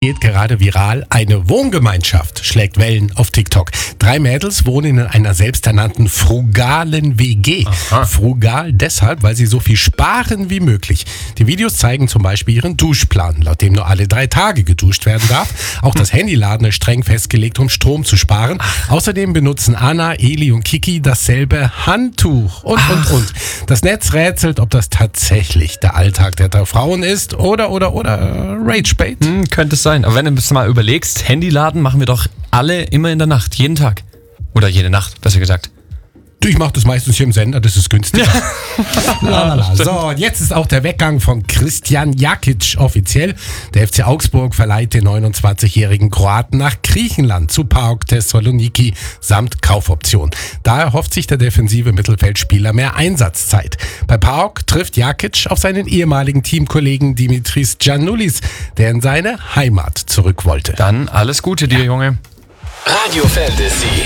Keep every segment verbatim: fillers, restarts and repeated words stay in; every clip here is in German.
geht gerade viral. Eine Wohngemeinschaft schlägt Wellen auf TikTok. Drei Mädels wohnen in einer selbsternannten frugalen W G. Aha. Frugal deshalb, weil sie so viel sparen wie möglich. Die Videos zeigen zum Beispiel ihren Duschplan, laut dem nur alle drei Tage geduscht werden darf. Auch das Handyladen ist streng festgelegt, um Strom zu sparen. Außerdem benutzen Anna, Eli und Kiki dasselbe Handtuch und, und, und. Das Netz rätselt, ob das tatsächlich der Alltag der drei Frauen ist oder, oder, oder Ragebait. Hm, könnte es sein. Aber wenn du mal überlegst, Handyladen machen wir doch alle immer in der Nacht, jeden Tag. Oder jede Nacht, besser gesagt. Du, ich mache das meistens hier im Sender, das ist günstiger. Lalala. So, und jetzt ist auch der Weggang von Christian Jakic offiziell. Der F C Augsburg verleiht den neunundzwanzigjährigen Kroaten nach Griechenland zu PAOK Thessaloniki samt Kaufoption. Da erhofft sich der defensive Mittelfeldspieler mehr Einsatzzeit. Bei PAOK trifft Jakic auf seinen ehemaligen Teamkollegen Dimitris Giannoulis, der in seine Heimat zurück wollte. Dann alles Gute dir, Junge. Radio Fantasy.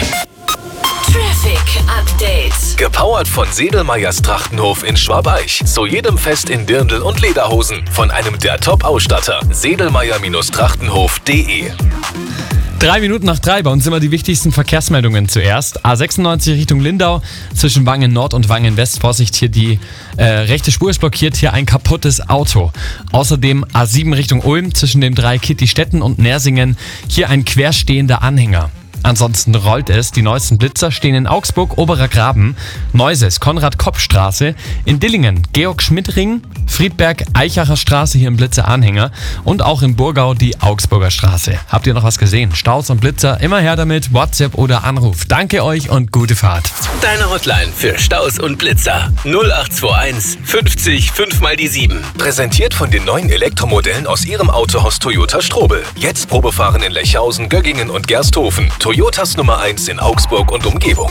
Traffic Update. Gepowert von Sedelmeyers Trachtenhof in Schwabeich. Zu jedem Fest in Dirndl und Lederhosen. Von einem der Top-Ausstatter. Sedelmeyer Trachtenhof punkt de. Drei Minuten nach drei, bei uns immer die wichtigsten Verkehrsmeldungen zuerst. A sechsundneunzig Richtung Lindau, zwischen Wangen Nord und Wangen West. Vorsicht, hier die äh, rechte Spur ist blockiert, hier ein kaputtes Auto. Außerdem A sieben Richtung Ulm, zwischen den drei Kittistetten und Nersingen, hier ein querstehender Anhänger. Ansonsten rollt es. Die neuesten Blitzer stehen in Augsburg, Oberer Graben, Neuses, Konrad-Kopp-Straße, in Dillingen, Georg-Schmidt-Ring, Friedberg, Eichacher Straße, hier im Blitzer-Anhänger und auch in Burgau die Augsburger Straße. Habt ihr noch was gesehen? Staus und Blitzer, immer her damit, WhatsApp oder Anruf. Danke euch und gute Fahrt. Deine Hotline für Staus und Blitzer. null acht zwei eins fünfzig fünf mal die sieben. Präsentiert von den neuen Elektromodellen aus ihrem Autohaus Toyota Strobel. Jetzt Probefahren in Lechhausen, Göggingen und Gersthofen. Toyotas Nummer eins in Augsburg und Umgebung.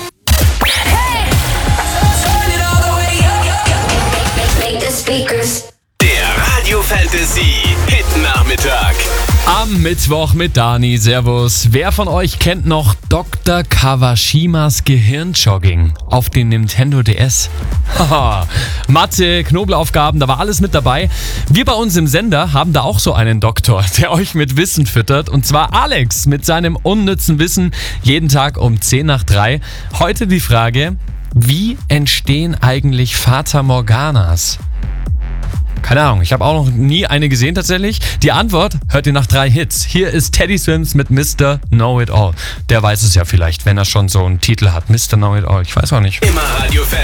Der Radio Fantasy Hit Nachmittag. Am Mittwoch mit Dani, servus. Wer von euch kennt noch Doktor Kawashimas Gehirnjogging auf dem Nintendo D S? Haha, Mathe, Knobelaufgaben, da war alles mit dabei. Wir bei uns im Sender haben da auch so einen Doktor, der euch mit Wissen füttert. Und zwar Alex mit seinem unnützen Wissen jeden Tag um zehn nach drei. Heute die Frage, wie entstehen eigentlich Fata Morganas? Keine Ahnung, ich habe auch noch nie eine gesehen tatsächlich. Die Antwort hört ihr nach drei Hits. Hier ist Teddy Swims mit Mister Know-It-All. Der weiß es ja vielleicht, wenn er schon so einen Titel hat. Mister Know-It-All, ich weiß auch nicht. Immer Radio Fantasy.